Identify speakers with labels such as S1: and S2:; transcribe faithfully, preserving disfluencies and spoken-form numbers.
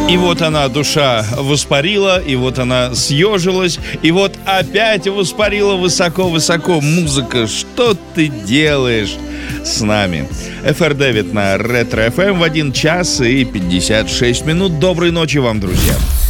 S1: И вот она, душа, воспарила, и вот она съежилась, и вот опять воспарила высоко-высоко. Музыка, что ты делаешь с нами? эф эр девять на Ретро эф эм в один час и пятьдесят шесть минут. Доброй ночи вам, друзья.